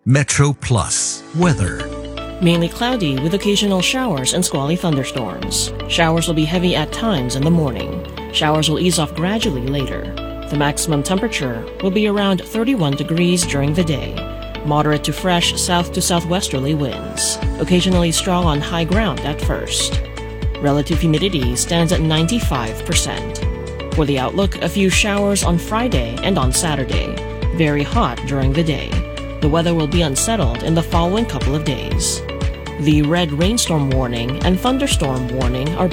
Metro Plus weather. Mainly cloudy with occasional showers and squally thunderstorms. Showers will be heavy at times in the morning. Showers will ease off gradually later. The maximum temperature will be around 31 degrees during the day. Moderate to fresh south to southwesterly winds. Occasionally strong on high ground at first. Relative humidity stands at 95%. For the outlook, a few showers on Friday and on Saturday. Very hot during the day. The weather will be unsettled in the following couple of days. The red rainstorm warning and thunderstorm warning are